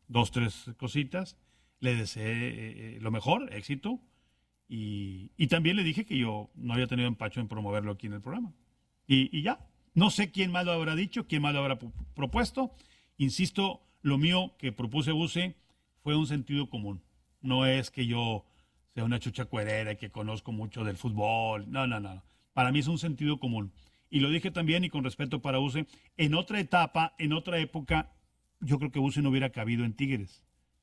dos, tres cositas. Le deseé lo mejor, éxito. Y también le dije que yo no había tenido empacho en promoverlo aquí en el programa. Y ya, no sé quién más lo habrá dicho, quién más lo habrá propuesto. Insisto, lo mío que propuse Buse fue un sentido común. No es que yo sea una chucha cuerera y que conozco mucho del fútbol. No, no, no. Para mí es un sentido común. Y lo dije también y con respeto para Buse, en otra etapa, en otra época, yo creo que Buse no hubiera cabido en Tigres.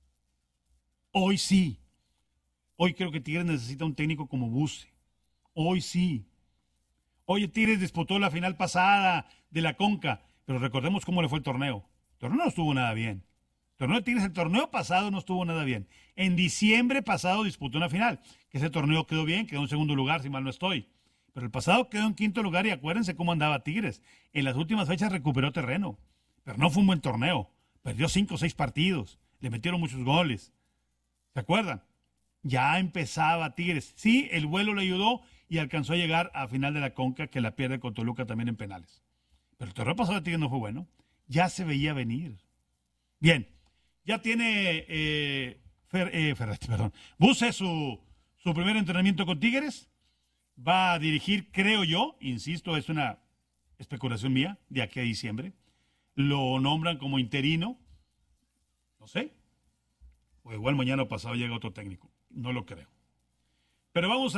Hoy sí. Hoy creo que Tigres necesita un técnico como Buse. Hoy sí. Oye, Tigres disputó la final pasada de la Conca, pero recordemos cómo le fue el torneo. El torneo no estuvo nada bien. El torneo de Tigres, el torneo pasado no estuvo nada bien. En diciembre pasado disputó una final, que ese torneo quedó bien, quedó en segundo lugar, si mal no estoy. Pero el pasado quedó en quinto lugar y acuérdense cómo andaba Tigres. En las últimas fechas recuperó terreno, pero no fue un buen torneo. Perdió 5 o 6 partidos, le metieron muchos goles. ¿Se acuerdan? Ya empezaba Tigres. Sí, el vuelo le ayudó y alcanzó a llegar a final de la Conca, que la pierde con Toluca también en penales. Pero el torneo pasado de Tigres no fue bueno. Ya se veía venir. Bien, ya tiene Ferretti, perdón. Buse su primer entrenamiento con Tigres. Va a dirigir, creo yo, insisto, es una especulación mía, de aquí a diciembre. Lo nombran como interino. No sé. O igual mañana o pasado llega otro técnico. No lo creo. Pero vamos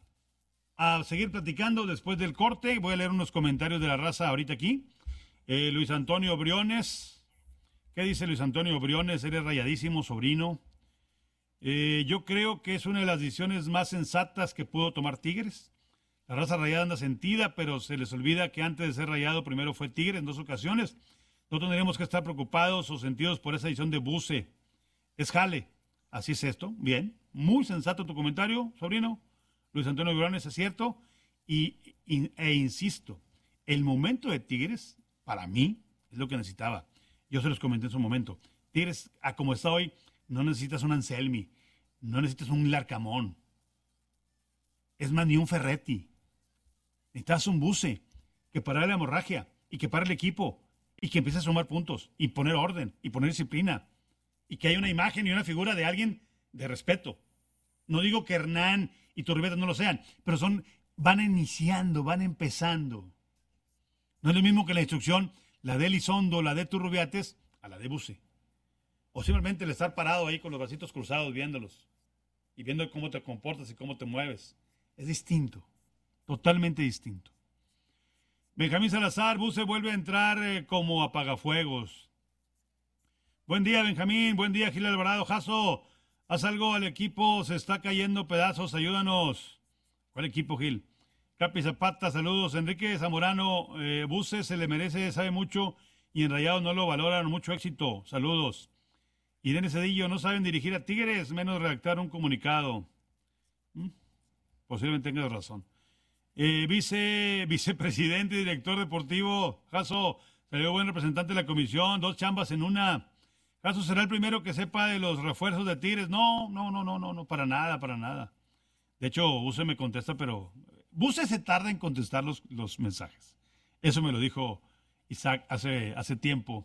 a seguir platicando después del corte. Voy a leer unos comentarios de la raza ahorita aquí. Luis Antonio Briones. ¿Qué dice Luis Antonio Briones? Eres rayadísimo, sobrino. Yo creo que es una de las decisiones más sensatas que pudo tomar Tigres. La raza rayada anda sentida, pero se les olvida que antes de ser rayado primero fue Tigres en 2 ocasiones. No tendríamos que estar preocupados o sentidos por esa decisión de Buse. Es jale. Así es esto. Bien. Muy sensato tu comentario, sobrino. Luis Antonio Briones, es cierto. E insisto, el momento de Tigres, para mí, es lo que necesitaba. Yo se los comenté en su momento. Tigres, a como está hoy, no necesitas un Anselmi, no necesitas un Larcamón. Es más, ni un Ferretti. Necesitas un Buse que pare la hemorragia y que pare el equipo y que empiece a sumar puntos y poner orden y poner disciplina y que haya una imagen y una figura de alguien de respeto. No digo que Hernán y Turbieta no lo sean, pero van iniciando, van empezando. No es lo mismo que la instrucción, la de Elizondo, la de Turrubiates, a la de Buse. O simplemente el estar parado ahí con los bracitos cruzados viéndolos y viendo cómo te comportas y cómo te mueves. Es distinto, totalmente distinto. Benjamín Salazar, Buse vuelve a entrar como apagafuegos. Buen día, Benjamín. Buen día, Gil Alvarado. Jaso, haz algo al equipo, se está cayendo pedazos, ayúdanos. ¿Cuál equipo, Gil? Capi Zapata, saludos. Enrique Zamorano, Buse se le merece, sabe mucho y en Rayados no lo valoran. Mucho éxito, saludos. Irene Cedillo, no saben dirigir a Tigres, menos redactar un comunicado. Posiblemente tengas razón. Vicepresidente y director deportivo, Jaso, salió buen representante de la comisión, 2 chambas en una. Jaso será el primero que sepa de los refuerzos de Tigres. No, para nada, para nada. De hecho, Buse me contesta, pero Buse se tarda en contestar los mensajes. Eso me lo dijo Isaac hace tiempo.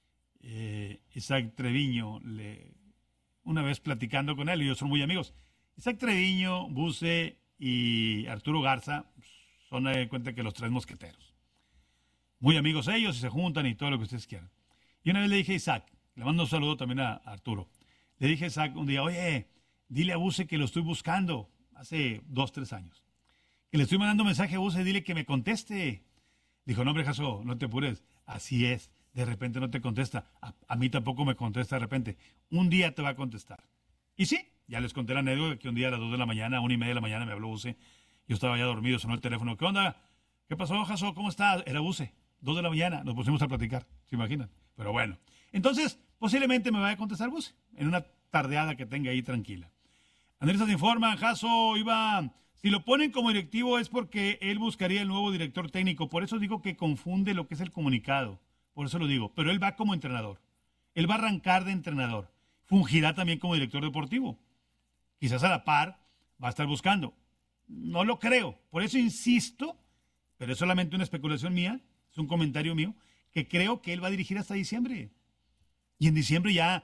Isaac Treviño, una vez platicando con él, y ellos son muy amigos. Isaac Treviño, Buse y Arturo Garza son de cuenta que los 3 mosqueteros. Muy amigos ellos y se juntan y todo lo que ustedes quieran. Y una vez le dije a Isaac, le mando un saludo también a Arturo. Le dije a Isaac un día, oye, dile a Buse que lo estoy buscando hace 2, 3 años. Que le estoy mandando mensaje a Buse, dile que me conteste. Dijo, no, hombre, Jaso, no te apures. Así es, de repente no te contesta. A mí tampoco me contesta de repente. Un día te va a contestar. Y sí, ya les conté la anécdota que un día a las 2 de la mañana, 1:30 de la mañana me habló Buse. Yo estaba ya dormido, sonó el teléfono. ¿Qué onda? ¿Qué pasó, Jaso? ¿Cómo estás? Era Buse. 2 de la mañana, nos pusimos a platicar, ¿se imaginan? Pero bueno, entonces posiblemente me vaya a contestar Buse en una tardeada que tenga ahí tranquila. Andrés nos informa, Jaso si lo ponen como directivo es porque él buscaría el nuevo director técnico, por eso digo que confunde lo que es el comunicado, por eso lo digo, pero él va como entrenador, él va a arrancar de entrenador, fungirá también como director deportivo, quizás a la par va a estar buscando, no lo creo, por eso insisto, pero es solamente una especulación mía, es un comentario mío, que creo que él va a dirigir hasta diciembre. Y en diciembre ya